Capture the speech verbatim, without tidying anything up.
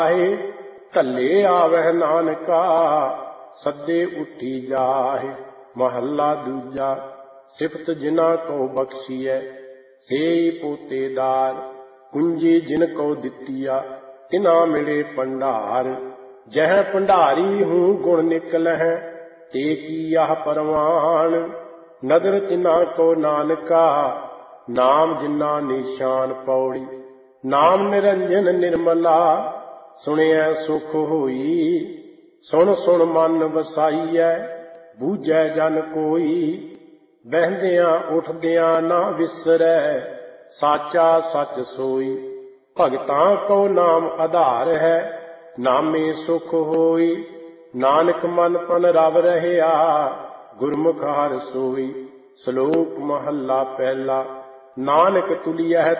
ਢੱਲੇ ਆਵਹਿ ਨਾਨਕਾ ਸੱਦੇ ਉੱਠੀ ਜਾਹਿ। ਮਹੱਲਾ ਦੂਜਾ। ਸਿਫਤ ਜਿਨ੍ਹਾਂ ਕੋ ਬਖਸ਼ੀਐ ਸੇਈ ਪੋਤੇਦਾਰ। ਕੁੰਜੀ ਜਿਨ ਕੋ ਦਿੱਤੀਆ ਤਿਨਾ ਮਿਲੇ ਭੰਡਾਰ। ਜਹ ਭੰਡਾਰੀ ਹੂੰ ਗੁਣ ਨਿਕਲਹਿ ਤੇ ਕੀ ਆਹ ਪਰਵਾਨ। ਨਦਰ ਤਿਨਾ ਕੋ ਨਾਨਕਾ ਨਾਮ ਜਿਨਾ ਨਿਸ਼ਾਨ। ਪੌੜੀ। ਨਾਮ ਨਿਰੰਜਨ ਨਿਰਮਲਾ ਸੁਣਿਐ ਸੁਖ ਹੋਈ। ਸੁਣ ਸੁਣ ਮਨ ਵਸਾਈਐ ਬੂਝੈ ਜਨ ਕੋਈ। ਬਹਿੰਦਿਆਂ ਉੱਠਦਿਆਂ ਨਾ ਵਿਸਰੈ ਸਾਚਾ ਸੱਚ ਸੋਈ। ਭਗਤਾਂ ਕੋ ਨਾਮ ਆਧਾਰ ਹੈ ਨਾਮੇ ਸੁਖ ਹੋਈ। ਨਾਨਕ ਮਨ ਪਨ ਰਵ ਰਹਿਆ ਗੁਰਮੁਖ ਹਰਿ ਸੋਈ। ਸ਼ਲੋਕ ਮਹੱਲਾ ਪਹਿਲਾ। ਨਾਨਕ ਤੁਲੀਐ